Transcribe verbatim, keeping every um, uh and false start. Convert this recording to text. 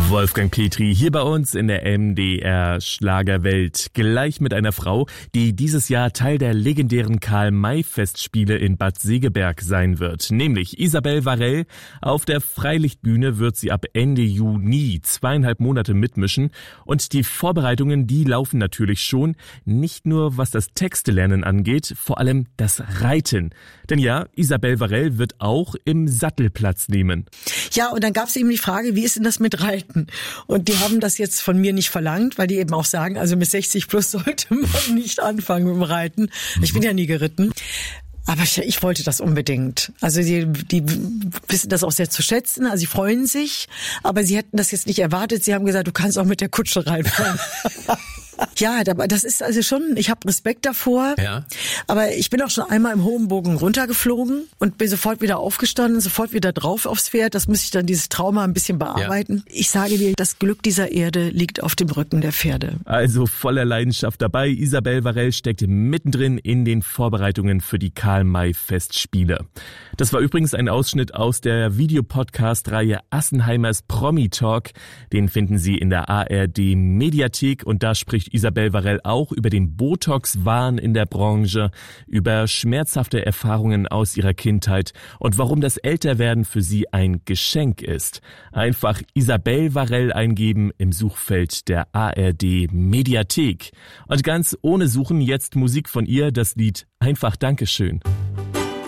Wolfgang Petri hier bei uns in der M D R Schlagerwelt. Gleich mit einer Frau, die dieses Jahr Teil der legendären Karl-May-Festspiele in Bad Segeberg sein wird. Nämlich Isabelle Varell. Auf der Freilichtbühne wird sie ab Ende Juni zweieinhalb Monate mitmischen. Und die Vorbereitungen, die laufen natürlich schon. Nicht nur was das Textelernen angeht, vor allem das Reiten. Denn ja, Isabelle Varell wird auch im Sattel Platz nehmen. Ja, und dann gab es eben die Frage, wie ist denn das mit Reiten? Und die haben das jetzt von mir nicht verlangt, weil die eben auch sagen, also mit sechzig plus sollte man nicht anfangen mit dem Reiten. Ich bin ja nie geritten. Aber ich, ich wollte das unbedingt. Also die, die wissen das auch sehr zu schätzen, also sie freuen sich, aber sie hätten das jetzt nicht erwartet. Sie haben gesagt, du kannst auch mit der Kutsche reinfahren. Ja, das ist also schon, ich habe Respekt davor, ja. Aber ich bin auch schon einmal im hohen Bogen runtergeflogen und bin sofort wieder aufgestanden, sofort wieder drauf aufs Pferd. Das muss ich dann, dieses Trauma ein bisschen bearbeiten. Ja. Ich sage dir, das Glück dieser Erde liegt auf dem Rücken der Pferde. Also voller Leidenschaft dabei. Isabelle Varell steckt mittendrin in den Vorbereitungen für die Karl-May-Festspiele. Das war übrigens ein Ausschnitt aus der Videopodcast-Reihe Assenheimers Promi-Talk. Den finden Sie in der A R D-Mediathek und da spricht Isabelle Varell auch über den Botox-Wahn in der Branche, über schmerzhafte Erfahrungen aus ihrer Kindheit und warum das Älterwerden für sie ein Geschenk ist. Einfach Isabelle Varell eingeben im Suchfeld der A R D-Mediathek. Und ganz ohne Suchen jetzt Musik von ihr, das Lied Einfach Dankeschön.